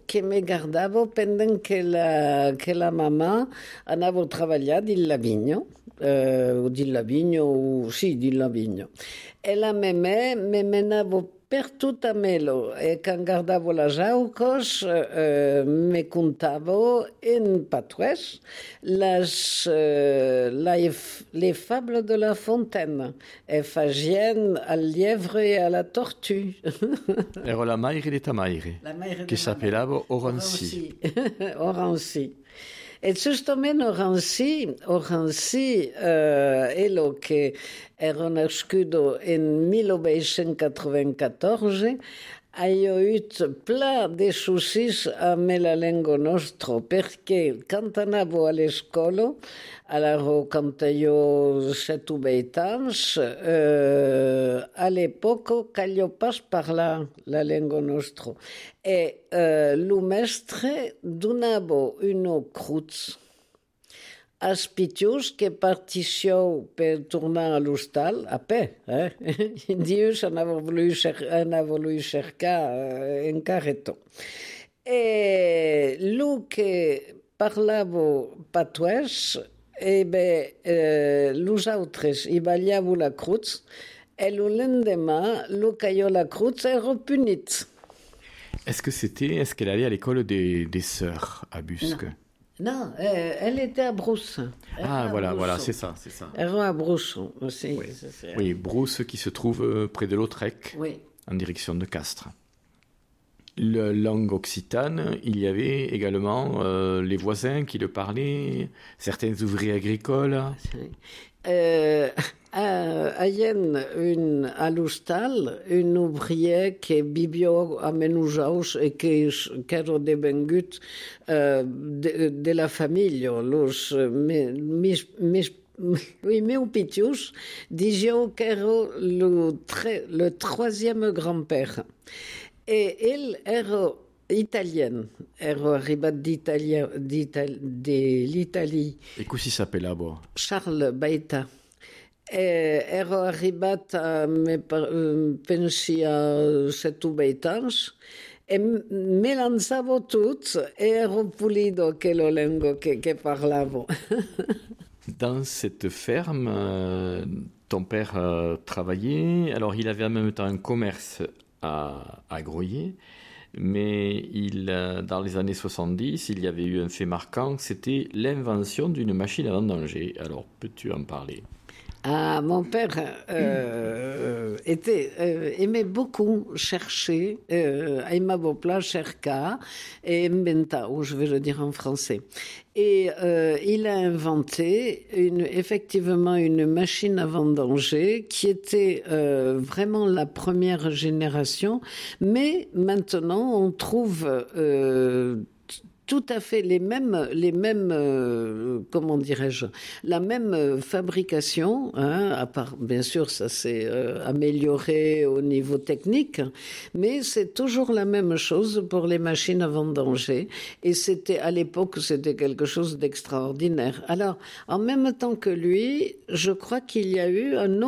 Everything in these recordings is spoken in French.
che mi guardavo pendant che la mamma andava a lavorare dil lavigno, di lavigno. E la me menavo per tutta Melo e quand guardavo la jaucos me contavo in patuès les fables de La Fontaine e fagien al lièvre e a la tortue. Era la maire de ta maire, che s'appellava Orancy. Orancy. E giustamente Orancy ello che era nascuto in 1994 ha avuto plein de soucis amb la lingua nostra perché quando andavo alla scuola allora quando io 7 o 8 anni all'epoca che io pas parlare la lingua nostra e lo mestre donava una cruz als pitius que partissió per tornar a l'hostal, a peu. Dius anava voulu cercar en carretó. E lo que parlava patuès, los altres hi ballava la cruz, e le lendemain, lo que jo la cruz era punit. Est-ce qu'elle allait à l'école des sœurs à Busque? Non, elle était à Brousse. Voilà, c'est ça. Elle était à Brousse aussi. Oui, oui, Brousse qui se trouve près de Lautrec, oui, en direction de Castres. La langue occitane, il y avait également les voisins qui le parlaient, certains ouvriers agricoles. À l'hostal, un ouvrier qui vivait à Menoujaus et qui era devengut de la famille. Meu pitius disaient qu'era le troisième grand-père. Et il era italien, era arribat de l'Italie. Et comment il s'appelait? Charles Baita. Era arribat pensi a 7 o 8 anys e me lançava tot e era pulido aquella lingua che parlavo. Dans cette ferme, ton père travaillait, alors il avait en même temps un commerce à Groyer, mais dans les années 70, il y avait eu un fait marquant, c'était l'invention d'une machine à vendanger. Alors, peux-tu en parler? Mon père aimait beaucoup chercher, aimava pla cercar et inventar, ou je vais le dire en français. Et il a inventé effectivement une machine à vendanger qui était vraiment la première génération, mais maintenant on trouve tout à fait les mêmes comment dirais-je, la même fabrication, à part bien sûr ça s'est amélioré au niveau technique, mais c'est toujours la même chose pour les machines à vendanger et à l'époque c'était quelque chose d'extraordinaire. Alors en même temps que lui, je crois qu'il y a eu une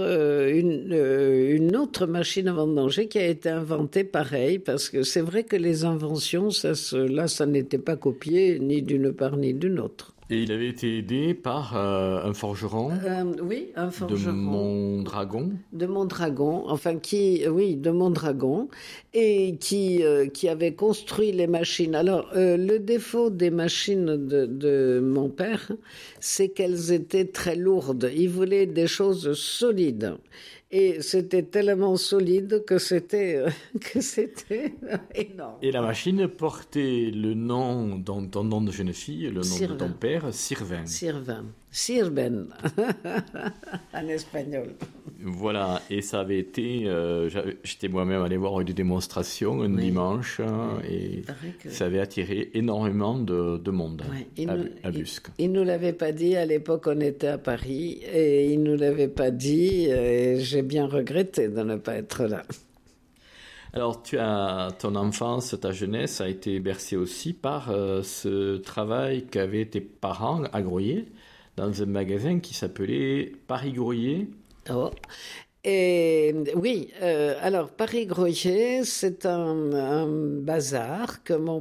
autre machine à vendanger qui a été inventée pareil, parce que c'est vrai que les inventions ça n'était pas copié ni d'une part ni d'une autre. Et il avait été aidé par un forgeron. Oui, un forgeron. De Mondragon, de Mondragon, et qui avait construit les machines. Alors, le défaut des machines de mon père, c'est qu'elles étaient très lourdes. Il voulait des choses solides. Et c'était tellement solide que c'était énorme. Et la machine portait le nom, ton nom de jeune fille, le nom de ton père, Sirven. Sirven, en espagnol. Voilà, et ça avait été, j'étais moi-même allé voir une démonstration un dimanche, et ça avait attiré énormément de monde à Busque. Il ne nous l'avait pas dit, à l'époque on était à Paris, et il ne nous l'avait pas dit, et j'ai bien regretté de ne pas être là. Alors, ton enfance, ta jeunesse a été bercée aussi par ce travail qu'avaient tes parents à Groyer, dans un magasin qui s'appelait Paris-Groyer. Oh. Et oui, alors Paris-Groyer, c'est un bazar que mon